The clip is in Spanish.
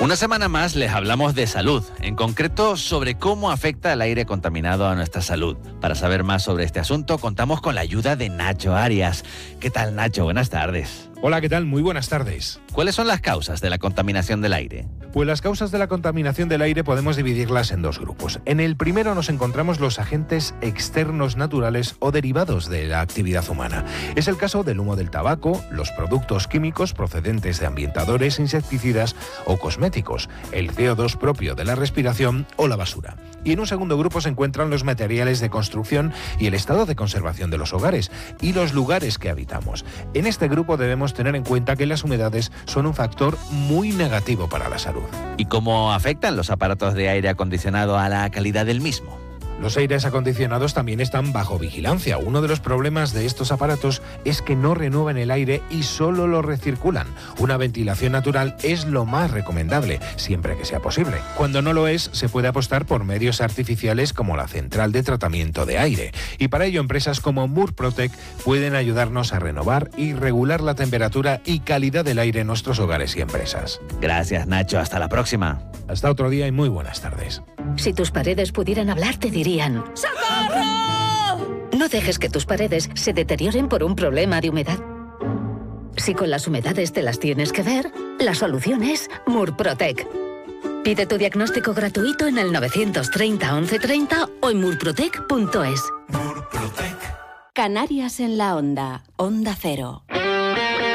Una semana más les hablamos de salud, en concreto sobre cómo afecta el aire contaminado a nuestra salud. Para saber más sobre este asunto, contamos con la ayuda de Nacho Arias. ¿Qué tal, Nacho? Buenas tardes. Hola, ¿qué tal? Muy buenas tardes. ¿Cuáles son las causas de la contaminación del aire? Pues las causas de la contaminación del aire podemos dividirlas en dos grupos. En el primero nos encontramos los agentes externos naturales o derivados de la actividad humana. Es el caso del humo del tabaco, los productos químicos procedentes de ambientadores, insecticidas o cosméticos, el CO2 propio de la respiración o la basura. Y en un segundo grupo se encuentran los materiales de construcción y el estado de conservación de los hogares y los lugares que habitamos. En este grupo debemos tener en cuenta que las humedades son un factor muy negativo para la salud. ¿Y cómo afectan los aparatos de aire acondicionado a la calidad del mismo? Los aires acondicionados también están bajo vigilancia. Uno de los problemas de estos aparatos es que no renuevan el aire y solo lo recirculan. Una ventilación natural es lo más recomendable, siempre que sea posible. Cuando no lo es, se puede apostar por medios artificiales como la central de tratamiento de aire. Y para ello, empresas como Murprotec pueden ayudarnos a renovar y regular la temperatura y calidad del aire en nuestros hogares y empresas. Gracias, Nacho. Hasta la próxima. Hasta otro día y muy buenas tardes. Si tus paredes pudieran hablar, te dirían: ¡socorro! No dejes que tus paredes se deterioren por un problema de humedad. Si con las humedades te las tienes que ver, la solución es Murprotec. Pide tu diagnóstico gratuito en el 930 1130 o en murprotec.es. Canarias en la Onda, Onda Cero.